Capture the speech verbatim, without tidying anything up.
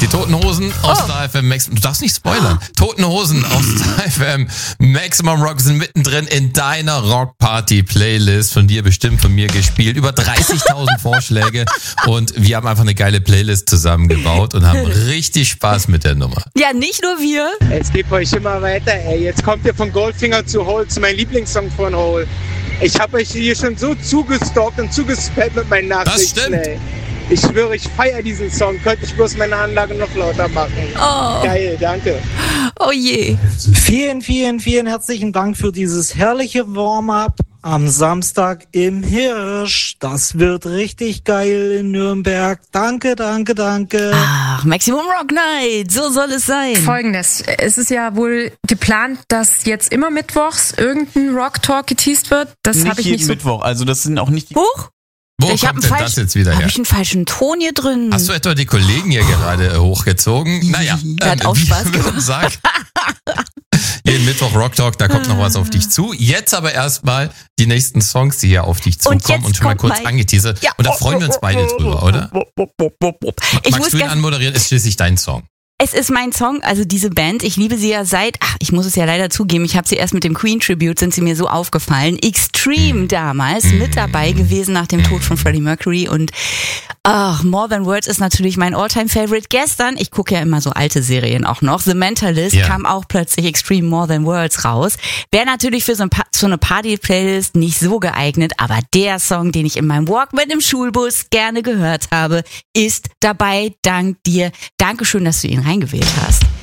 Die Toten Hosen aus Oh. Star F M Maximum. Du darfst nicht spoilern. Toten Hosen aus Star F M Maximum Rock sind mittendrin in deiner Rock-Party-Playlist. Von dir bestimmt, von mir gespielt. Über dreißigtausend Vorschläge. Und wir haben einfach eine geile Playlist zusammengebaut und haben richtig Spaß mit der Nummer. Ja, nicht nur wir. Es geht euch immer weiter, ey. Jetzt kommt ihr von Goldfinger zu Hole, zu meinem Lieblingssong von Hole. Ich habe euch hier schon so zugestalkt und zugespammt mit meinen Nachrichten, Das stimmt. ey. Ich schwöre, ich feiere diesen Song. Könnte ich bloß meine Anlage noch lauter machen. Oh, Geil, danke. oh je. Vielen, vielen, vielen herzlichen Dank für dieses herrliche Warm-up am Samstag im Hirsch. Das wird richtig geil in Nürnberg. Danke, danke, danke. Ach, Maximum Rock Night, so soll es sein. Folgendes, es ist ja wohl geplant, dass jetzt immer mittwochs irgendein Rock-Talk geteased wird. Das Nicht habe ich jeden nicht so... Mittwoch, also das sind auch nicht die... Huch, Wo ich hab kommt einen denn falsch- das jetzt wieder habe her? ich einen falschen Ton hier drin? Hast du etwa die Kollegen hier gerade äh, hochgezogen? Naja, Hat auch wie Spaß wir gemacht. sagen, jeden Mittwoch Rock Talk, da kommt noch was auf dich zu. Jetzt aber erstmal die nächsten Songs, die hier auf dich Und zukommen jetzt und schon mal kommt kurz mein- angeteasert. Ja. Und da freuen wir uns beide drüber, oder? Ich muss Magst du ihn ganz- anmoderieren? Ist schließlich dein Song. Es ist mein Song, also diese Band, ich liebe sie ja seit, ach, ich muss es ja leider zugeben, ich habe sie erst mit dem Queen Tribute, sind sie mir so aufgefallen. Extreme damals, mit dabei gewesen nach dem Tod von Freddie Mercury und ach, More Than Words ist natürlich mein All-Time-Favorite. Gestern, ich gucke ja immer so alte Serien auch noch, The Mentalist, Ja. kam auch plötzlich Extreme More Than Words raus. Wäre natürlich für so, ein pa- so eine Party-Playlist nicht so geeignet, aber der Song, den ich in meinem Walkman im Schulbus gerne gehört habe, ist dabei. Dank dir. Dankeschön, dass du ihn reingewählt hast.